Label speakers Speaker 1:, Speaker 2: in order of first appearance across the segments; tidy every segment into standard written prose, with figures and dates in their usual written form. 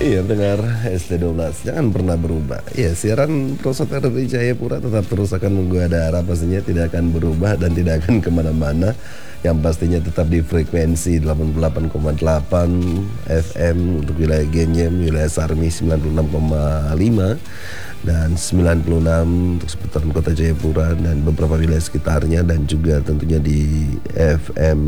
Speaker 1: Iya, dengar ST12 jangan pernah berubah. Iya, siaran Prosoter dari Jayapura tetap terus akan mengudara, pastinya tidak akan berubah dan tidak akan kemana-mana. Yang pastinya tetap di frekuensi 88,8 FM untuk wilayah Genyem, wilayah Sarmi 96,5 dan 96 untuk seputaran kota Jayapura dan beberapa wilayah sekitarnya, dan juga tentunya di FM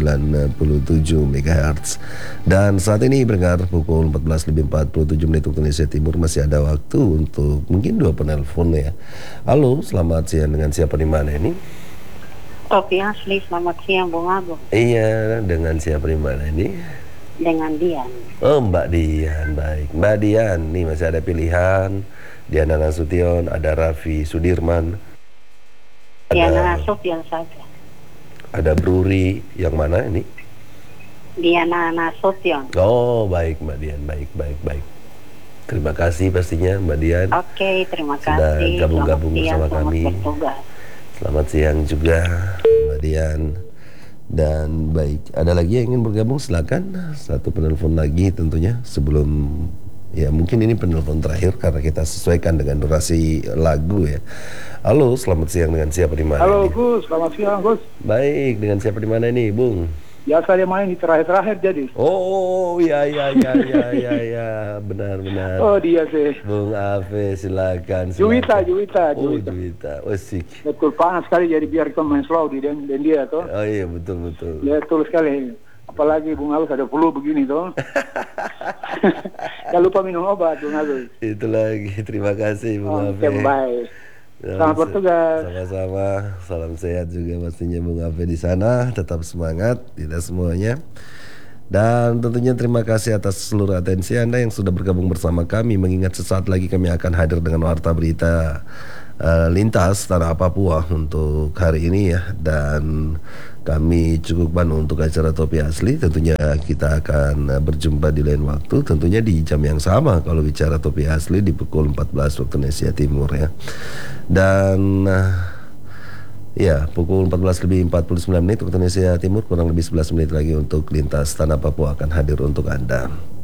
Speaker 1: 97 MHz. Dan saat ini berdengar pukul 14:47 waktu Indonesia Timur, masih ada waktu untuk mungkin 2 penelpon ya. Halo, selamat siang, dengan siapa di mana ini?
Speaker 2: Topi Asli, selamat siang Bung Agung.
Speaker 1: Iya, dengan siapa di mana ini?
Speaker 2: Dengan Dian.
Speaker 1: Oh, Mbak Dian, baik. Mbak Dian, nih masih ada pilihan. Diana Nasution, ada Raffi Sudirman,
Speaker 2: Diana Nasution saja.
Speaker 1: ada Bruri, yang mana ini?
Speaker 2: Diana Nasution.
Speaker 1: Oh, baik Mbak Dian, baik. Terima kasih pastinya Mbak Dian.
Speaker 2: Oke, terima kasih.
Speaker 1: Sudah gabung-gabung bersama kami.
Speaker 2: Bertugas.
Speaker 1: Selamat siang juga Mbak Dian. Dan baik, ada lagi yang ingin bergabung, silakan. Satu penelpon lagi tentunya sebelum, ya mungkin ini penelpon terakhir karena kita sesuaikan dengan durasi lagu ya. Halo, selamat siang, dengan siapa di mana?
Speaker 3: Halo
Speaker 1: ini?
Speaker 3: Gus, selamat siang Gus.
Speaker 1: Baik, dengan siapa di mana ini, Bung?
Speaker 3: Biasa dia main di terakhir-terakhir jadi.
Speaker 1: Oh, ya, benar.
Speaker 3: Oh dia sih.
Speaker 1: Bung Afe, silakan.
Speaker 3: Juwita.
Speaker 1: Oh, Juwita. Asik.
Speaker 3: Betul, panas sekali, jadi biar kita main slow di dan dia tuh.
Speaker 1: Oh iya, betul.
Speaker 3: Betul sekali. Apalagi Bung Agus ada flu begini tuh. Jangan lupa minum obat Bung Agus.
Speaker 1: Itu lagi. Terima kasih Bung Afe.
Speaker 3: Oke, baik. Selamat bertugas.
Speaker 1: Sama-sama. Salam sehat juga pastinya Bung Afe di sana. Tetap semangat, tidak semuanya. Dan tentunya terima kasih atas seluruh atensi Anda yang sudah bergabung bersama kami. Mengingat sesaat lagi kami akan hadir dengan warta berita lintas Tanah Papua untuk hari ini ya. Dan kami cukupkan untuk acara Topi Asli. Tentunya kita akan berjumpa di lain waktu, tentunya di jam yang sama kalau bicara Topi Asli, di pukul 14 waktu Indonesia Timur ya. Dan ya, pukul 14:49 waktu Indonesia Timur, kurang lebih 11 menit lagi untuk lintas Tanah Papua akan hadir untuk Anda.